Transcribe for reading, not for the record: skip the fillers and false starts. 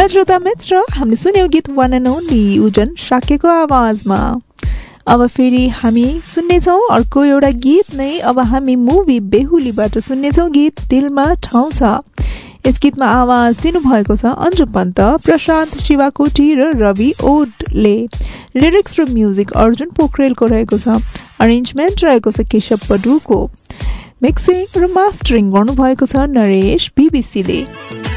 श्रोता मित्र, हामीले सुन्यौं गीत वन एन्ड ओन्ली उजन शाक्यको आवाजमा। अब फेरि हामी सुन्नेछौँ अर्को एउटा गीत नै। अब हामी मुभी बेहुलीबाट सुन्नेछौँ गीत दिलमा ठाउँ छ। यस गीतमा आवाज दिनुभएको छ अन्जु पन्त, प्रशान्त शिवाकोटी र रवि ओडले। लिरिक्स र म्युजिक अर्जुन पोखरेलको रहेको छ। अरेन्जमेन्ट रहेको छ केशव पडुको। मिक्सिङ र मास्टरिङ गर्नुभएको छ नरेश बीबीसीले।